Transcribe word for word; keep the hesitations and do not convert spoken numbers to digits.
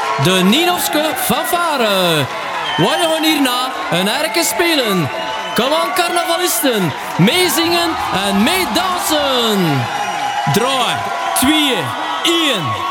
de Ninovske fanfare. Wij gaan hierna een erke spelen. Kom aan carnavalisten, meezingen en meedansen. Drie, twee, één.